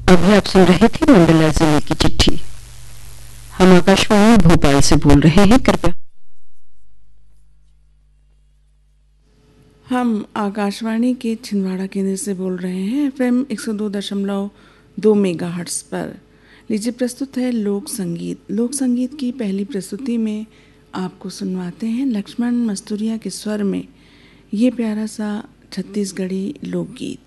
अभी आप सुन रहे थे मंडला जिले की चिट्ठी। हम आकाशवाणी भोपाल से बोल रहे हैं। कृपया हम आकाशवाणी के छिंदवाड़ा केंद्र से बोल रहे हैं FM 102.2 मेगाहर्ट्ज़ पर। लीजिए प्रस्तुत है लोक संगीत। लोक संगीत की पहली प्रस्तुति में आपको सुनवाते हैं लक्ष्मण मस्तूरिया के स्वर में ये प्यारा सा छत्तीसगढ़ी लोकगीत।